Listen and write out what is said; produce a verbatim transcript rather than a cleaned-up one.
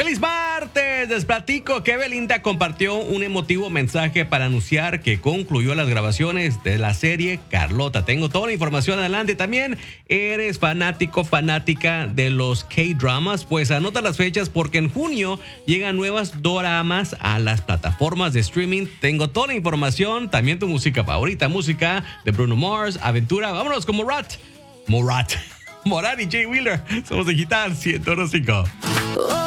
¡Feliz martes! Les platico que Belinda compartió un emotivo mensaje para anunciar que concluyó las grabaciones de la serie Carlota. Tengo toda la información adelante. También eres fanático, fanática de los K-dramas, pues anota las fechas porque en junio llegan nuevas doramas a las plataformas de streaming. Tengo toda la información, también tu música favorita, música de Bruno Mars, aventura. Vámonos con Morat. Morat. Morat y Jay Wheeler. Somos Digital ciento cinco.